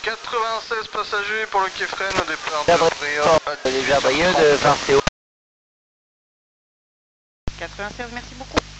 96 passagers pour le quai Fresnes au départ de Bréol. Déjà Bayeux de Varséo. 96, merci beaucoup.